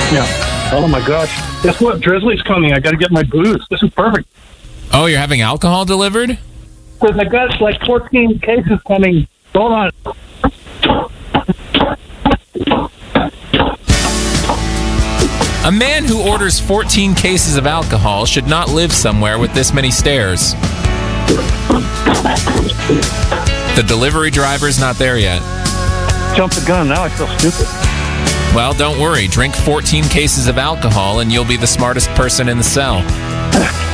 Yeah. Oh my gosh. Guess what? Drizzly's coming. I got to get my booze. This is perfect. Oh, you're having alcohol delivered? Because I got like 14 cases coming. Hold on. A man who orders 14 cases of alcohol should not live somewhere with this many stairs. The delivery driver's not there yet. Jump the gun. Now I feel stupid. Well, don't worry. Drink 14 cases of alcohol and you'll be the smartest person in the cell.